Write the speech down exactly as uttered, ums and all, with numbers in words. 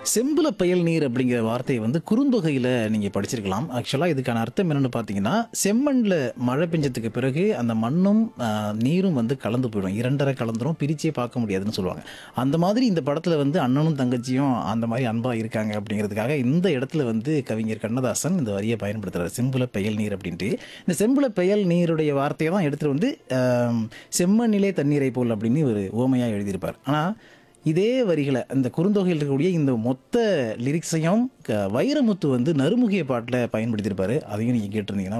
செம்புல பயல் நீர் அப்படிங்கிற வார்த்தையை வந்து குறுந்தொகையில் நீங்கள் படிச்சிருக்கலாம். ஆக்சுவலாக இதுக்கான அர்த்தம் என்னென்னு பார்த்தீங்கன்னா, செம்மண்ணில் மழை பெஞ்சதுக்கு பிறகு அந்த மண்ணும் ஆ, நீரும் வந்து கலந்து போயிடும். இரண்டரை கலந்துரும், பிரிச்சே பார்க்க முடியாதுன்னு சொல்லுவாங்க. அந்த மாதிரி இந்த படத்தில் வந்து அண்ணனும் தங்கச்சியும் அந்த மாதிரி அன்பாக இருக்காங்க அப்படிங்கிறதுக்காக இந்த இடத்துல வந்து கவிஞர் கண்ணதாசன் இந்த வரியை பயன்படுத்துகிறார், செம்புல பெயல் நீர் அப்படின்ட்டு. இந்த செம்புல பெயல் நீருடைய வார்த்தையை தான் எடுத்துகிட்டு வந்து ஆம், செம்மண்ணிலே தண்ணீரை போல் அப்படின்னு ஒரு ஓமையாக எழுதியிருப்பார். ஆனால் இதே வரிகளை அந்த குறுந்தொகையில் இருக்கக்கூடிய இந்த மொத்த லிரிக்ஸையும் க- வைரமுத்து வந்து நறுமுகிய பாட்டில் பயன்படுத்தியிருப்பாரு. அதையும் நீங்கள் கேட்டிருந்தீங்கன்னா